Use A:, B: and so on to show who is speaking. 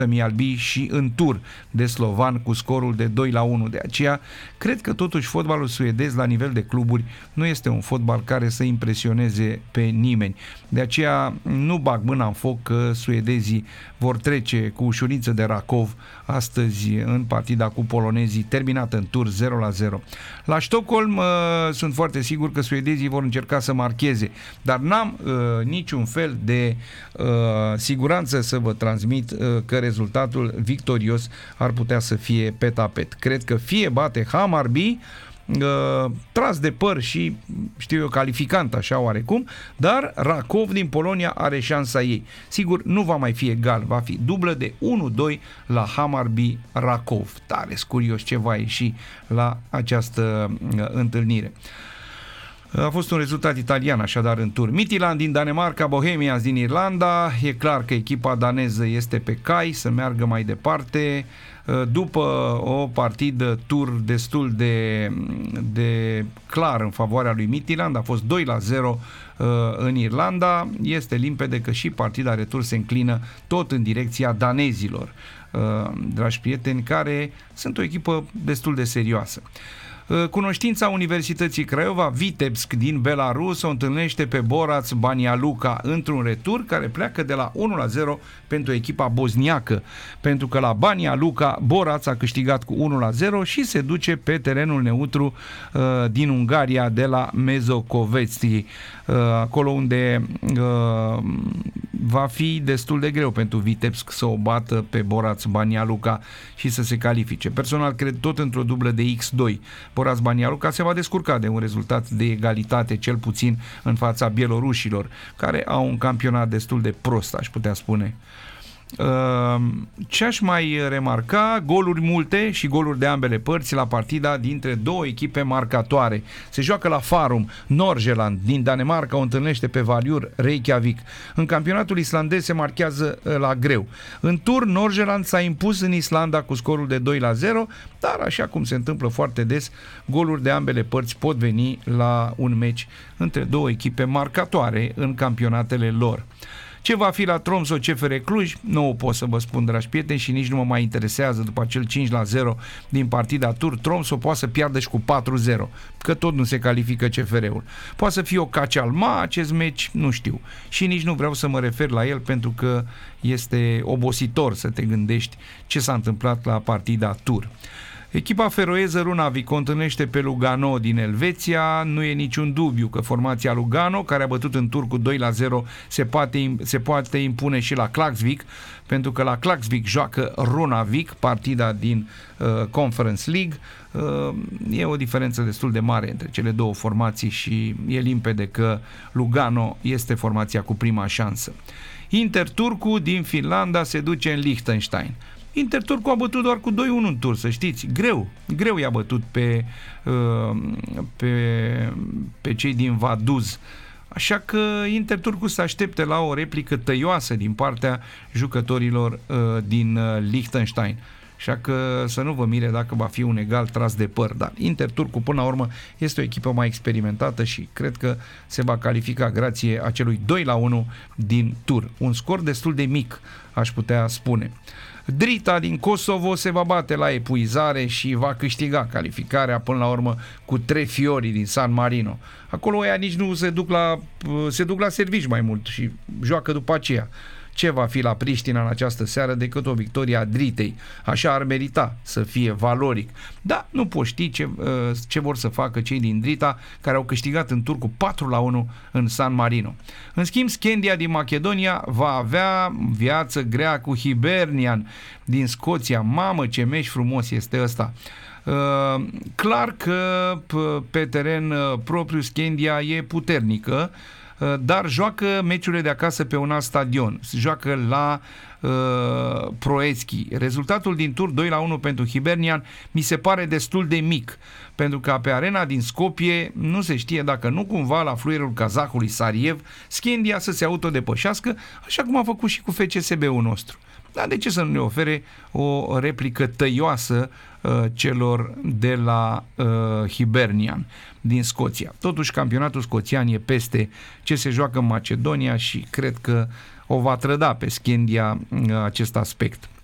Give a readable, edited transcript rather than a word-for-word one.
A: Albi și în tur de slovan cu scorul de 2-1. De aceea, cred că totuși fotbalul suedez la nivel de cluburi nu este un fotbal care să impresioneze pe nimeni. De aceea nu bag mâna în foc că suedezii vor trece cu ușurință de Rakov astăzi în partida cu polonezii, terminată în tur 0-0. La Stockholm sunt foarte sigur că suedezii vor încerca să marcheze, dar n-am niciun fel de siguranță să vă transmit că rezultatul victorios ar putea să fie pe tapet. Cred că fie bate Hammarby, tras de păr și, știu eu, calificant așa oarecum, dar Rakov din Polonia are șansa ei. Sigur, nu va mai fi egal, va fi dublă de 1-2 la Hammarby Rakov. Tare curios ce va ieși la această întâlnire. A fost un rezultat italian, așadar, în tur. Midtjylland din Danemarca, Bohemians din Irlanda. E clar că echipa daneză este pe cai să meargă mai departe. După o partidă tur destul de clar în favoarea lui Midtjylland, a fost 2-0 în Irlanda, este limpede că și partida retur se înclină tot în direcția danezilor, dragi prieteni, care sunt o echipă destul de serioasă. Cunoștința Universității Craiova, Vitebsk din Belarus, o întâlnește pe Borac Banja Luka într-un retur care pleacă de la 1-0 pentru echipa bosniacă, pentru că la Banja Luka Borac a câștigat cu 1-0 și se duce pe terenul neutru din Ungaria de la Mezokovetsky, acolo unde va fi destul de greu pentru Vitebsk să o bată pe Borac Banja Luka și să se califice. Personal cred tot într-o dublă de X2. Borac Banja Luka se va descurca de un rezultat de egalitate, cel puțin în fața bielorușilor, care au un campionat destul de prost, aș putea spune. Ce aș mai remarca? Goluri multe și goluri de ambele părți la partida dintre două echipe marcatoare. Se joacă la Farum. Norgeland din Danemarca o întâlnește pe Valur Reykjavik. În campionatul islandez se marchează la greu. În tur, Norgeland s-a impus în Islanda cu scorul de 2-0, dar așa cum se întâmplă foarte des, goluri de ambele părți pot veni la un meci între două echipe marcatoare în campionatele lor. Ce va fi la Tromsø CFR Cluj? Nu o pot să vă spun, dragi prieteni, și nici nu mă mai interesează după acel 5-0 din partida tur. Tromsø poate să piardă și cu 4-0, că tot nu se califică CFR-ul. Poate să fie o cacealma acest meci, nu știu. Și nici nu vreau să mă refer la el pentru că este obositor să te gândești ce s-a întâmplat la partida tur. Echipa feroeză Runavik o întâlnește pe Lugano din Elveția. Nu e niciun dubiu că formația Lugano, care a bătut în tur cu 2-0, se poate impune și la Klaksvik, pentru că la Klaksvik joacă Runavik, partida din Conference League. E o diferență destul de mare între cele două formații și e limpede că Lugano este formația cu prima șansă. Interturcu din Finlanda se duce în Liechtenstein. Interturcu a bătut doar cu 2-1 în tur, să știți. Greu i-a bătut pe cei din Vaduz. Așa că Interturcu se aștepte la o replică tăioasă din partea jucătorilor din Liechtenstein. Așa că să nu vă mire dacă va fi un egal tras de păr. Dar Interturcu până la urmă este o echipă mai experimentată și cred că se va califica grație acelui 2-1 din tur. Un scor destul de mic, aș putea spune. Drita din Kosovo se va bate la epuizare și va câștiga calificarea până la urmă cu Trefiori din San Marino. Acolo ea nici nu se duc la servici mai mult și joacă după aceea. Ce va fi la Priștina în această seară decât o victorie a Dritei? Așa ar merita să fie valoric. Da, nu poți ști ce vor să facă cei din Drita, care au câștigat în tur cu 4-1 în San Marino. În schimb, Scandia din Macedonia va avea viață grea cu Hibernian din Scoția. Mamă, ce meci frumos este ăsta! Clar că pe teren propriu Scandia e puternică, dar joacă meciurile de acasă pe un alt stadion. Joacă la Proețchi. Rezultatul din tur 2-1 pentru Hibernian mi se pare destul de mic, pentru că pe arena din Skopje nu se știe dacă nu cumva la fluierul kazahului Sariev Scandia să se autodepășească, așa cum a făcut și cu FCSB-ul nostru. Dar de ce să nu ne ofere o replică tăioasă celor de la Hibernian din Scoția? Totuși, campionatul scoțian e peste ce se joacă în Macedonia și cred că o va trăda pe Scandia acest aspect.